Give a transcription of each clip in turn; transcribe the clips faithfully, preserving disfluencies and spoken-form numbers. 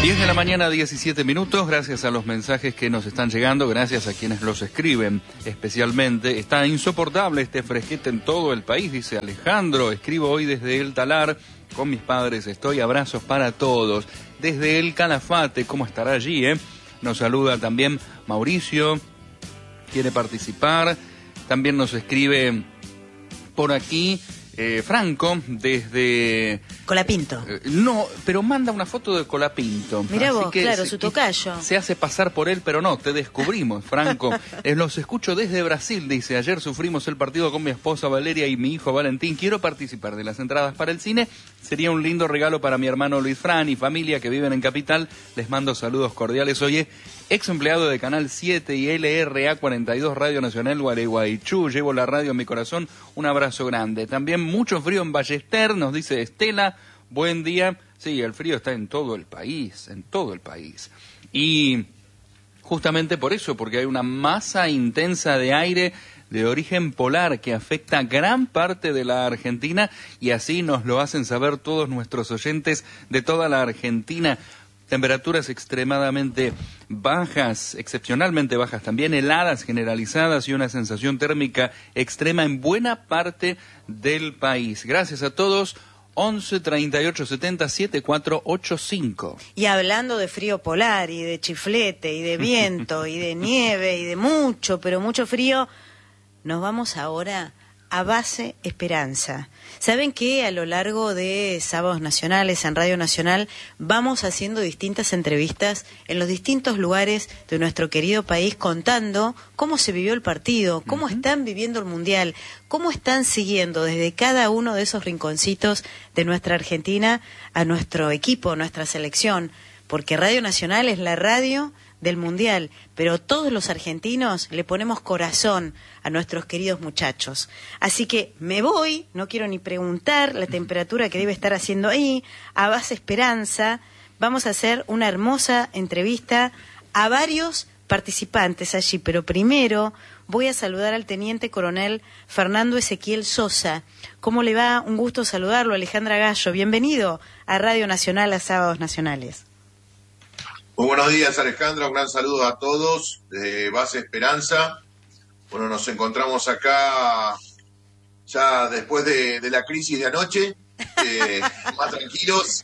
diez de la mañana, diecisiete minutos, gracias a los mensajes que nos están llegando, gracias a quienes los escriben especialmente. Está insoportable este fresquete en todo el país, dice Alejandro. Escribo hoy desde el Talar, con mis padres estoy, abrazos para todos. Desde el Calafate, ¿cómo estará allí, eh? Nos saluda también Mauricio, quiere participar. También nos escribe por aquí eh, Franco, desde... Colapinto. Eh, no, pero manda una foto de Colapinto. Mirá vos, que claro, se, su tocayo. Se hace pasar por él, pero no, te descubrimos, Franco. eh, los escucho desde Brasil, dice. Ayer sufrimos el partido con mi esposa Valeria y mi hijo Valentín. Quiero participar de las entradas para el cine. Sería un lindo regalo para mi hermano Luis Fran y familia que viven en Capital. Les mando saludos cordiales. Oye, ex empleado de Canal siete y L R A cuarenta y dos Radio Nacional Gualeguaychú. Llevo la radio en mi corazón. Un abrazo grande. También mucho frío en Ballester, nos dice Estela. Buen día. Sí, el frío está en todo el país, en todo el país. Y justamente por eso, porque hay una masa intensa de aire de origen polar que afecta gran parte de la Argentina, y así nos lo hacen saber todos nuestros oyentes de toda la Argentina. Temperaturas extremadamente bajas, excepcionalmente bajas, también heladas generalizadas y una sensación térmica extrema en buena parte del país. Gracias a todos. once, treinta y ocho, setenta, setenta y cuatro ochenta y cinco. Y hablando de frío polar y de chiflete y de viento y de nieve y de mucho, pero mucho frío, nos vamos ahora a Base Esperanza. Saben que a lo largo de Sábados Nacionales en Radio Nacional vamos haciendo distintas entrevistas en los distintos lugares de nuestro querido país, contando cómo se vivió el partido, cómo uh-huh. están viviendo el Mundial, cómo están siguiendo desde cada uno de esos rinconcitos de nuestra Argentina a nuestro equipo, nuestra selección, porque Radio Nacional es la radio del Mundial, pero todos los argentinos le ponemos corazón a nuestros queridos muchachos. Así que me voy, no quiero ni preguntar la temperatura que debe estar haciendo ahí, a Base Esperanza. Vamos a hacer una hermosa entrevista a varios participantes allí, pero primero voy a saludar al teniente coronel Fernando Ezequiel Sosa. ¿Cómo le va? Un gusto saludarlo, Alejandra Gallo. Bienvenido a Radio Nacional, a Sábados Nacionales. Muy buenos días, Alejandra, un gran saludo a todos desde Base Esperanza. Bueno, nos encontramos acá ya después de, de la crisis de anoche, eh, más tranquilos.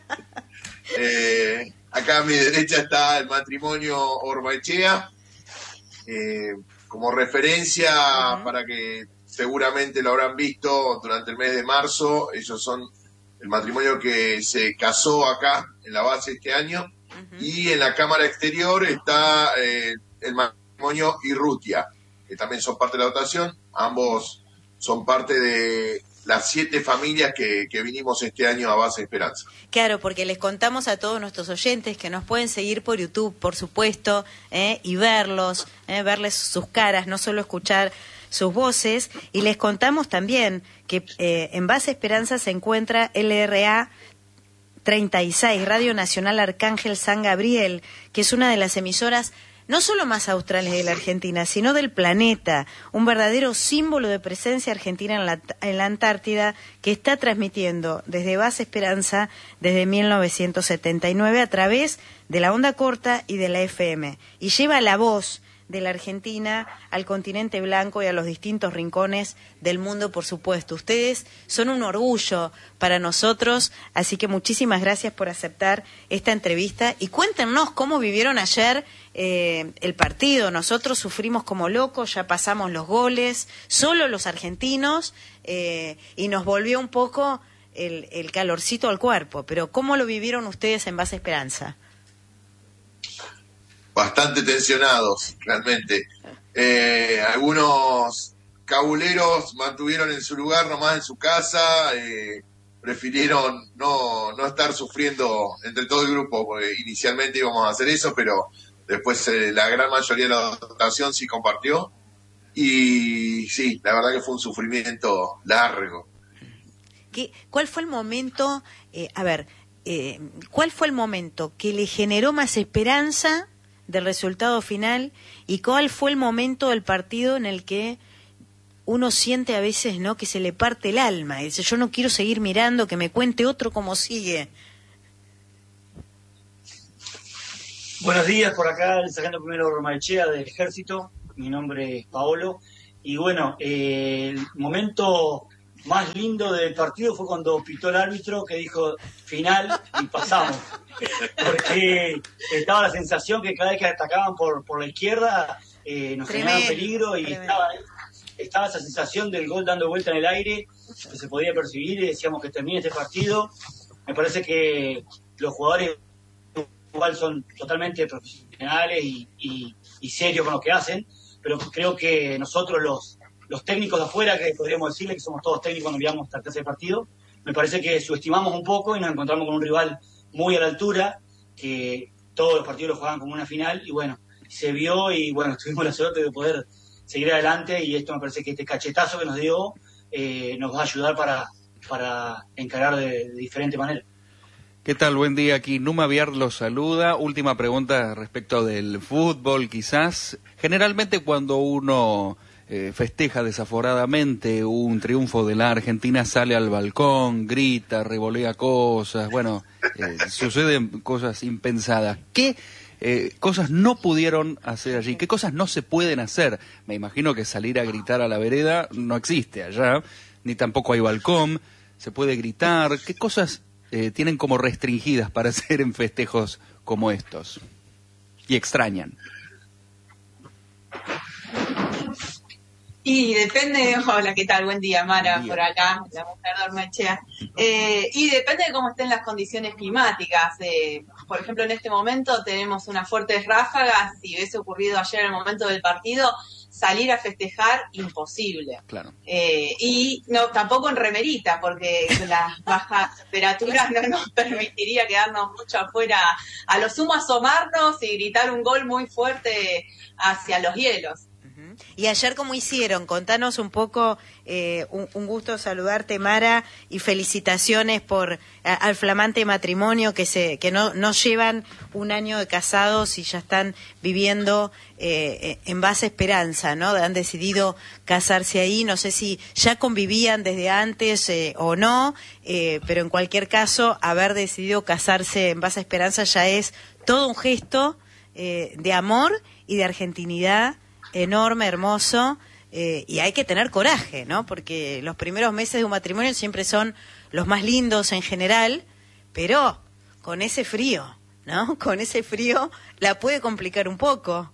Eh, acá a mi derecha está el matrimonio Ormaechea, eh, como referencia uh-huh. para que seguramente lo habrán visto durante el mes de marzo. Ellos son el matrimonio que se casó acá en la base este año. Uh-huh. Y en la cámara exterior está eh, el matrimonio Irrutia, que también son parte de la dotación. Ambos son parte de las siete familias que, que vinimos este año a Base Esperanza. Claro, porque les contamos a todos nuestros oyentes que nos pueden seguir por YouTube, por supuesto, eh, y verlos, eh, verles sus caras, no solo escuchar sus voces. Y les contamos también que eh, en Base Esperanza se encuentra L R A treinta y seis, Radio Nacional Arcángel San Gabriel, que es una de las emisoras no solo más australes de la Argentina, sino del planeta, un verdadero símbolo de presencia argentina en la, en la Antártida, que está transmitiendo desde Base Esperanza desde mil novecientos setenta y nueve a través de la onda corta y de la F M, y lleva la voz de la Argentina al continente blanco y a los distintos rincones del mundo, por supuesto. Ustedes son un orgullo para nosotros, así que muchísimas gracias por aceptar esta entrevista y cuéntenos cómo vivieron ayer eh, el partido. Nosotros sufrimos como locos, ya pasamos los goles, solo los argentinos, eh, y nos volvió un poco el, el calorcito al cuerpo, pero ¿cómo lo vivieron ustedes en Base Esperanza? Bastante tensionados, realmente. Eh, algunos cabuleros mantuvieron en su lugar, nomás en su casa, eh, prefirieron no, no estar sufriendo entre todo el grupo, porque inicialmente íbamos a hacer eso, pero después eh, la gran mayoría de la dotación sí compartió, y sí, la verdad que fue un sufrimiento largo. ¿Qué, ¿Cuál fue el momento, eh, a ver, eh, cuál fue el momento que le generó más esperanza del resultado final, y cuál fue el momento del partido en el que uno siente a veces, ¿no?, que se le parte el alma y dice, yo no quiero seguir mirando, que me cuente otro cómo sigue? Buenos días, por acá el sargento primero Ormaechea del Ejército, mi nombre es Paolo, y bueno, eh, el momento más lindo del partido fue cuando pitó el árbitro que dijo final y pasamos, porque estaba la sensación que cada vez que atacaban por, por la izquierda eh, nos Tremendo, generaban peligro y estaba, estaba esa sensación del gol dando vuelta en el aire que se podía percibir y decíamos que termine este partido. Me parece que los jugadores igual son totalmente profesionales y, y, y serios con lo que hacen, pero creo que nosotros los, los técnicos de afuera, que podríamos decirle que somos todos técnicos cuando enviamos esta clase de partido, me parece que subestimamos un poco y nos encontramos con un rival muy a la altura, que todos los partidos lo jugaban como una final, y bueno, se vio y bueno, tuvimos la suerte de poder seguir adelante, y esto me parece que este cachetazo que nos dio eh, nos va a ayudar para, para encarar de, de diferente manera. ¿Qué tal? Buen día, aquí Numa Viar los saluda. Última pregunta respecto del fútbol, quizás. Generalmente cuando uno eh, festeja desaforadamente un triunfo de la Argentina, sale al balcón, grita, revolea cosas, bueno, eh, suceden cosas impensadas. ¿Qué eh, cosas no pudieron hacer allí? ¿Qué cosas no se pueden hacer? Me imagino que salir a gritar a la vereda no existe allá, ni tampoco hay balcón, se puede gritar. ¿Qué cosas Eh, tienen como restringidas para hacer en festejos como estos y extrañan? Y depende, hola, ¿qué tal? Buen día, Mara, Buen día. por acá, la mujer de Ormaechea. Eh, y depende de cómo estén las condiciones climáticas. Eh, por ejemplo, en este momento tenemos unas fuertes ráfagas. Si hubiese ocurrido ayer en el momento del partido, salir a festejar, imposible. Claro. Eh, y no tampoco en remerita, porque las bajas temperaturas no nos permitiría quedarnos mucho afuera. A lo sumo asomarnos y gritar un gol muy fuerte hacia los hielos. ¿Y ayer cómo hicieron? Contanos un poco, eh, un, un gusto saludarte, Mara, y felicitaciones por a, al flamante matrimonio que se que no, no llevan un año de casados y ya están viviendo eh, en Base Esperanza, ¿no? Han decidido casarse ahí, no sé si ya convivían desde antes eh, o no, eh, pero en cualquier caso, haber decidido casarse en Base Esperanza ya es todo un gesto eh, de amor y de argentinidad enorme, hermoso, eh, y hay que tener coraje, ¿no? Porque los primeros meses de un matrimonio siempre son los más lindos en general, pero con ese frío, ¿no? Con ese frío la puede complicar un poco.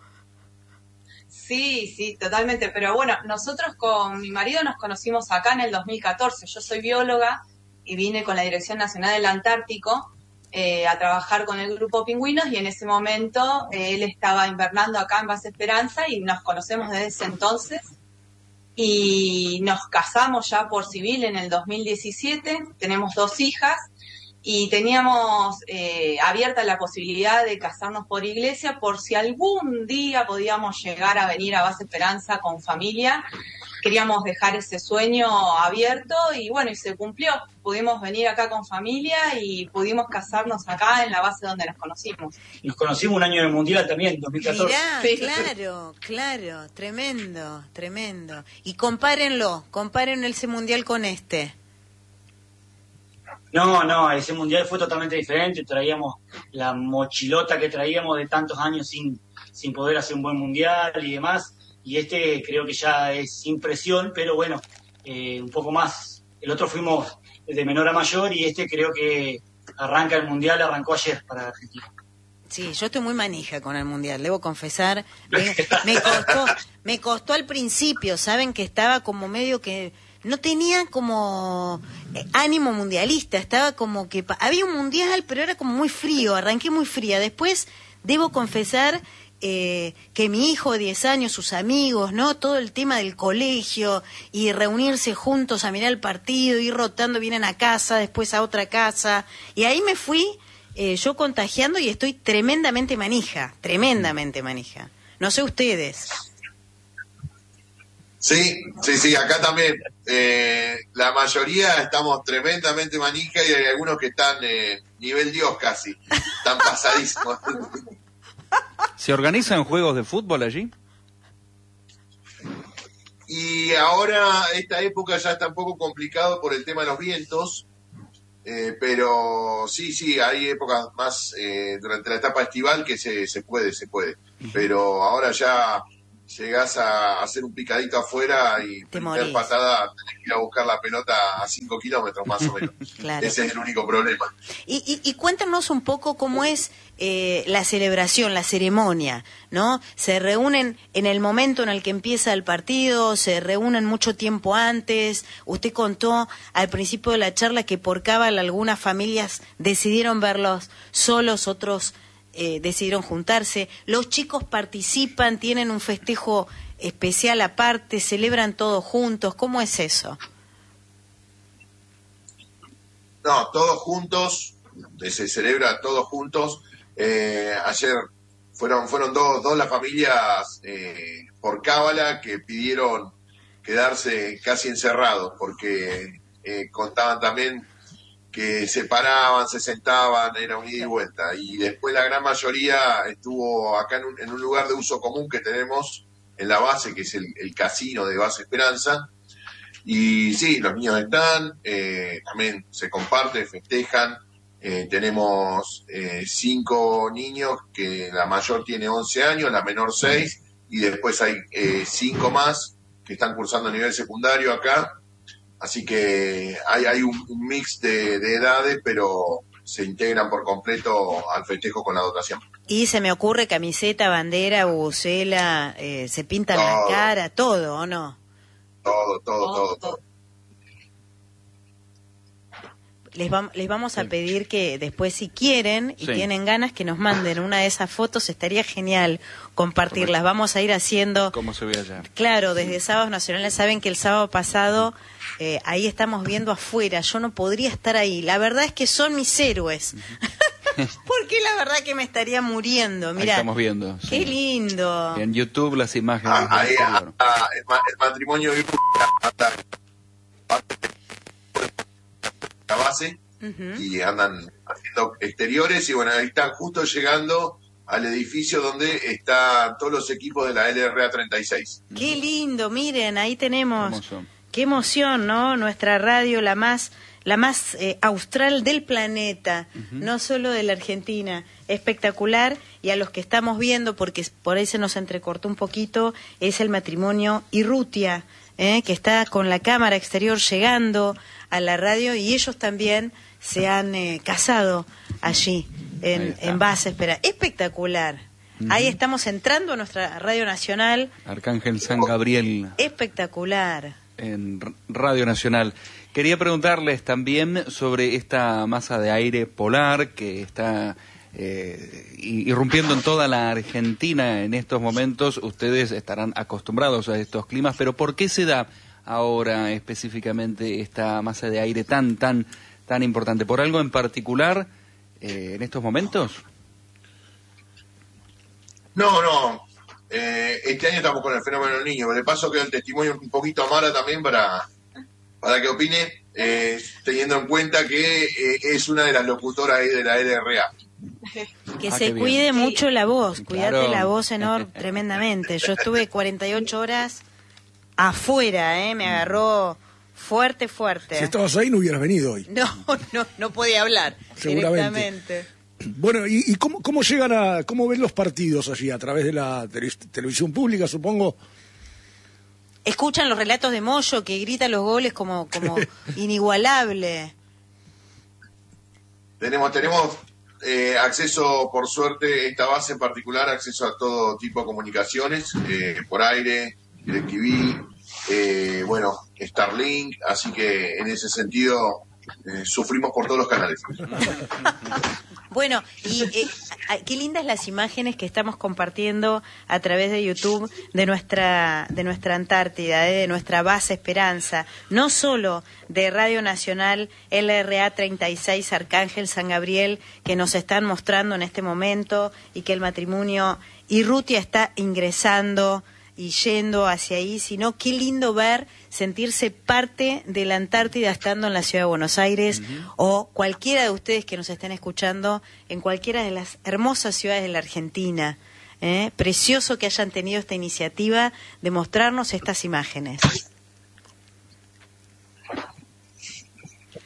Sí, sí, totalmente. Pero bueno, nosotros con mi marido nos conocimos acá en el dos mil catorce. Yo soy bióloga y vine con la Dirección Nacional del Antártico Eh, a trabajar con el grupo Pingüinos, y en ese momento eh, él estaba invernando acá en Base Esperanza y nos conocemos desde ese entonces, y nos casamos ya por civil en el dos mil diecisiete, tenemos dos hijas y teníamos eh, abierta la posibilidad de casarnos por iglesia por si algún día podíamos llegar a venir a Base Esperanza con familia. Queríamos dejar ese sueño abierto y bueno, y se cumplió. Pudimos venir acá con familia y pudimos casarnos acá en la base donde nos conocimos. Nos conocimos un año del Mundial también, dos mil catorce. Mirá, Sí. claro, claro, tremendo, tremendo. Y compárenlo, comparen ese mundial con este. No, no, ese Mundial fue totalmente diferente. Traíamos la mochilota que traíamos de tantos años sin, sin poder hacer un buen Mundial y demás. Y este creo que ya es sin presión, pero bueno, eh, un poco más. El otro fuimos de menor a mayor y este creo que arranca el Mundial, arrancó ayer para Argentina. Sí, yo estoy muy manija con el mundial, debo confesar. Me, me costó, me costó al principio, saben que estaba como medio que no tenía como eh, ánimo mundialista, estaba como que pa- había un mundial, pero era como muy frío, arranqué muy fría. Después debo confesar eh, que mi hijo de diez años, sus amigos, ¿no? Todo el tema del colegio y reunirse juntos a mirar el partido, ir rotando, vienen a casa, después a otra casa, y ahí me fui eh, yo contagiando y estoy tremendamente manija, tremendamente manija. No sé ustedes. Sí, sí, sí, acá también. Eh, la mayoría estamos tremendamente manija y hay algunos que están eh, nivel Dios casi, están pasadísimos. ¿Se organizan juegos de fútbol allí? Y ahora esta época ya está un poco complicado por el tema de los vientos, Eh, pero sí, sí, hay épocas más eh, durante la etapa estival que se, se puede, se puede. Pero ahora ya llegás a hacer un picadito afuera y primer patada tenés que ir a buscar la pelota a cinco kilómetros más o menos. Claro. Ese es el único problema. Y, y, y cuéntanos un poco cómo es eh, la celebración, la ceremonia, ¿no? Se reúnen en el momento en el que empieza el partido, se reúnen mucho tiempo antes. Usted contó al principio de la charla que por cábala algunas familias decidieron verlos solos, otros Eh, decidieron juntarse. Los chicos participan, tienen un festejo especial aparte, celebran todos juntos. ¿Cómo es eso? No, todos juntos, se celebra todos juntos. Eh, ayer fueron fueron dos, dos las familias eh, por cábala que pidieron quedarse casi encerrados porque eh, contaban también que se paraban, se sentaban, era un ida y vuelta. Y después la gran mayoría estuvo acá en un, en un lugar de uso común que tenemos en la base, que es el, el casino de Base Esperanza. Y sí, los niños están, eh, también se comparten, festejan. Eh, tenemos eh, cinco niños, que la mayor tiene once años, la menor seis, y después hay eh, cinco más que están cursando a nivel secundario acá. Así que hay, hay un, un mix de, de edades, pero se integran por completo al festejo con la dotación. Y se me ocurre camiseta, bandera, bubucela, eh, se pintan todo. La cara, todo, ¿o no? Todo, todo, todo, todo. todo. Les, va, les vamos a pedir que después, si quieren y sí. tienen ganas, que nos manden una de esas fotos. Estaría genial compartirlas. Vamos a ir haciendo... ¿Cómo se ve allá? Claro, desde Sábados Nacionales. Saben que el sábado pasado... Eh, ahí estamos viendo afuera, yo no podría estar ahí. La verdad es que son mis héroes. Porque la verdad que me estaría muriendo. Mirá, ahí estamos viendo. Qué sí. lindo. En YouTube las imágenes. Ah, ahí, ah, ah, el, el matrimonio de la base uh-huh. y andan haciendo exteriores y bueno, ahí están justo llegando al edificio donde están todos los equipos de la L R A treinta y seis. Qué lindo, miren, ahí tenemos... Hermoso. Qué emoción, ¿no? Nuestra radio, la más la más eh, austral del planeta, uh-huh. no solo de la Argentina. Espectacular. Y a los que estamos viendo, porque por ahí se nos entrecortó un poquito, es el matrimonio Irrutia, ¿eh? que está con la cámara exterior llegando a la radio, y ellos también se han eh, casado allí, en, en Base Esperanza. Espectacular. Uh-huh. Ahí estamos entrando a nuestra Radio Nacional. Arcángel San Gabriel. Espectacular. En Radio Nacional. Quería preguntarles también sobre esta masa de aire polar que está eh, irrumpiendo en toda la Argentina en estos momentos. Ustedes estarán acostumbrados a estos climas, pero ¿por qué se da ahora específicamente esta masa de aire tan, tan, tan importante? ¿Por algo en particular eh, en estos momentos? No, no. Eh, este año estamos con el fenómeno del niño, pero le paso que el testimonio un poquito a Mara también para, para que opine, eh, teniendo en cuenta que eh, es una de las locutoras ahí de la L R A. Que ah, se cuide mucho sí. la voz, cuídate claro. la voz enorme, tremendamente. Yo estuve cuarenta y ocho horas afuera, ¿eh? me agarró fuerte, fuerte. Si estabas ahí no hubieras venido hoy. No, no, no podía hablar directamente. Bueno, ¿y, y cómo, cómo llegan a, cómo ven los partidos allí? ¿A través de la tele, televisión pública, supongo? Escuchan los relatos de Moyo, que grita los goles como, como inigualable. Tenemos, tenemos eh, acceso, por suerte, esta base en particular, acceso a todo tipo de comunicaciones, eh, por aire, DirecTV, eh, bueno, Starlink, así que en ese sentido eh, sufrimos por todos los canales. Bueno, y eh, qué lindas las imágenes que estamos compartiendo a través de YouTube de nuestra de nuestra Antártida, eh, de nuestra Base Esperanza, no solo de Radio Nacional L R A treinta y seis Arcángel San Gabriel, que nos están mostrando en este momento, y que el matrimonio Irrutia está ingresando y yendo hacia ahí, sino qué lindo ver, sentirse parte de la Antártida estando en la ciudad de Buenos Aires, uh-huh. o cualquiera de ustedes que nos estén escuchando en cualquiera de las hermosas ciudades de la Argentina. ¿eh? Precioso que hayan tenido esta iniciativa de mostrarnos estas imágenes.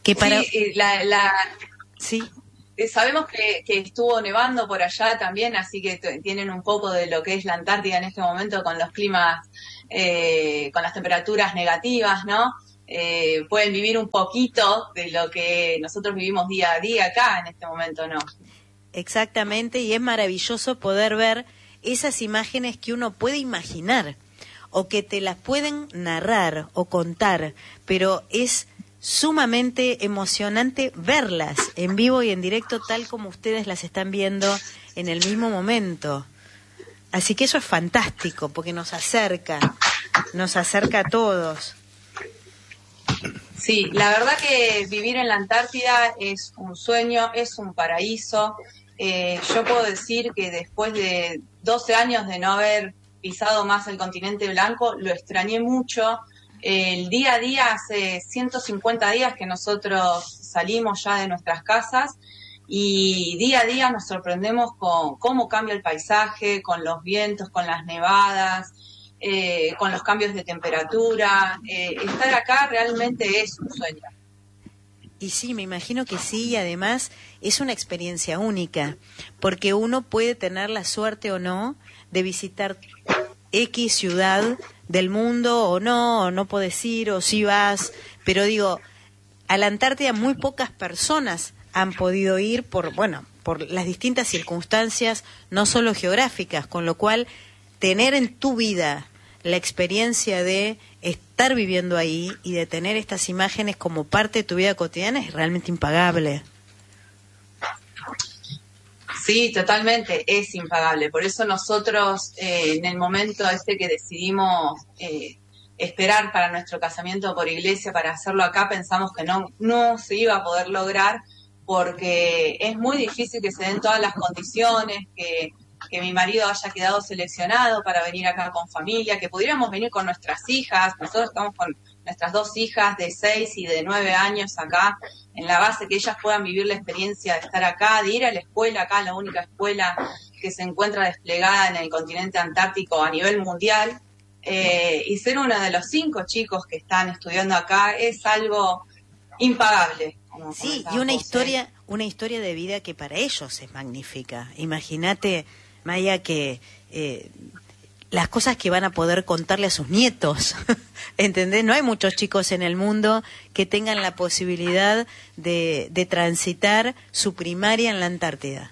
Que para... Sí, la, la... sí. Eh, sabemos que, que estuvo nevando por allá también, así que t- tienen un poco de lo que es la Antártida en este momento con los climas, eh, con las temperaturas negativas, ¿no? Eh, pueden vivir un poquito de lo que nosotros vivimos día a día acá en este momento, ¿no? Exactamente, y es maravilloso poder ver esas imágenes que uno puede imaginar o que te las pueden narrar o contar, pero es sumamente emocionante verlas en vivo y en directo tal como ustedes las están viendo en el mismo momento. Así que eso es fantástico porque nos acerca, nos acerca a todos. Sí, la verdad que vivir en la Antártida es un sueño, es un paraíso. Eh, yo puedo decir que después de doce años de no haber pisado más el continente blanco, lo extrañé mucho. El día a día, hace ciento cincuenta días que nosotros salimos ya de nuestras casas y día a día nos sorprendemos con cómo cambia el paisaje, con los vientos, con las nevadas, eh, con los cambios de temperatura. Eh, estar acá realmente es un sueño. Y sí, me imagino que sí, y además es una experiencia única, porque uno puede tener la suerte o no de visitar X ciudad del mundo o no, o no podés ir, o sí vas, pero digo, a la Antártida muy pocas personas han podido ir por, bueno, por las distintas circunstancias, no solo geográficas, con lo cual tener en tu vida la experiencia de estar viviendo ahí y de tener estas imágenes como parte de tu vida cotidiana es realmente impagable. Sí, totalmente, es impagable. Por eso nosotros, eh, en el momento este que decidimos eh, esperar para nuestro casamiento por iglesia, para hacerlo acá, pensamos que no, no se iba a poder lograr porque es muy difícil que se den todas las condiciones, que, que mi marido haya quedado seleccionado para venir acá con familia, que pudiéramos venir con nuestras hijas. Nosotros estamos con nuestras dos hijas de seis y de nueve años acá en la base, que ellas puedan vivir la experiencia de estar acá, de ir a la escuela acá, la única escuela que se encuentra desplegada en el continente antártico a nivel mundial, eh, y ser uno de los cinco chicos que están estudiando acá es algo impagable. Sí, y una historia, una historia de vida que para ellos es magnífica. Imagínate, Maya, que eh, las cosas que van a poder contarle a sus nietos, ¿entendés? No hay muchos chicos en el mundo que tengan la posibilidad de, de transitar su primaria en la Antártida.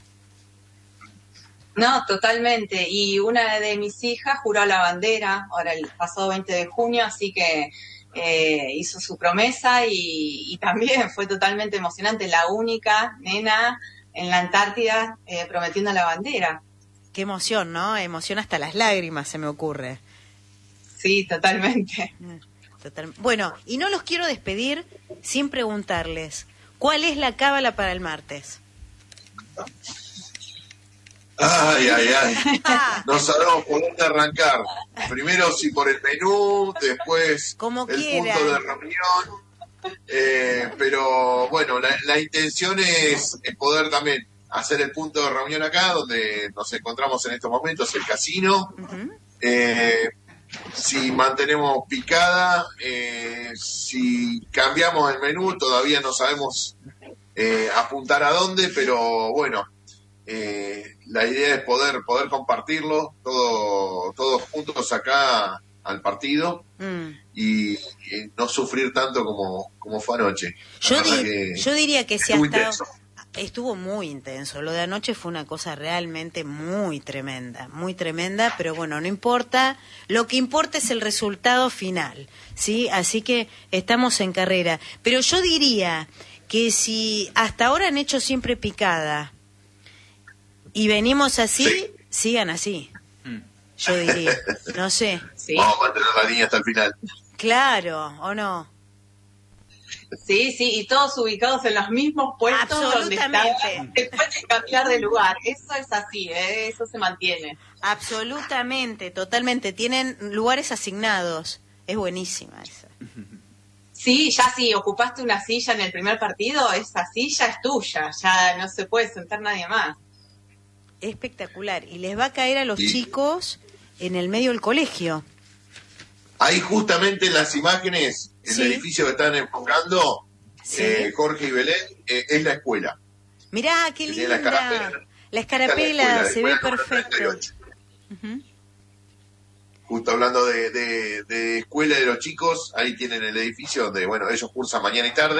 No, totalmente. Y una de mis hijas juró la bandera, ahora el pasado veinte de junio, así que eh, hizo su promesa y, y también fue totalmente emocionante. La única nena en la Antártida eh, prometiendo la bandera. Qué emoción, ¿no? Emoción hasta las lágrimas, se me ocurre. Sí, totalmente. Total... Bueno, y no los quiero despedir sin preguntarles, ¿cuál es la cábala para el martes? Ay, ay, ay. No sabemos por dónde arrancar. Primero si por el menú, después Como el quiera. punto de reunión. Eh, pero bueno, la, la intención es, es poder también hacer el punto de reunión acá, donde nos encontramos en estos momentos, el casino. Uh-huh. Eh, si mantenemos picada, eh, si cambiamos el menú, todavía no sabemos eh, apuntar a dónde, pero bueno, eh, la idea es poder poder compartirlo todo, todos juntos acá al partido mm. y, y no sufrir tanto como, como fue anoche. Yo, di- que yo diría que si estuvo hasta... intenso. Estuvo muy intenso. Lo de anoche fue una cosa realmente muy tremenda, muy tremenda, pero bueno, no importa. Lo que importa es el resultado final, ¿sí? Así que estamos en carrera. Pero yo diría que si hasta ahora han hecho siempre picada y venimos así, sí. Sigan así. Yo diría, no sé. Sí. Vamos a mantener la línea hasta el final. Claro, ¿o no? Sí, sí, y todos ubicados en los mismos puestos donde están, después de cambiar de lugar. Eso es así, ¿eh? Eso se mantiene. Absolutamente, totalmente. Tienen lugares asignados. Es buenísima esa. Sí, ya si ocupaste una silla en el primer partido, esa silla es tuya. Ya no se puede sentar nadie más. Espectacular. Y les va a caer a los sí. chicos en el medio del colegio. Ahí justamente en las imágenes, el sí. edificio que están enfocando, Sí. eh, Jorge y Belén, eh, es la escuela. Mirá, qué Que tiene la linda. escarapela. La escarapela Esta es la se ve escuela número perfecto. treinta y ocho. Ujú. Justo hablando de, de, de escuela de los chicos, ahí tienen el edificio donde, bueno, ellos cursan mañana y tarde.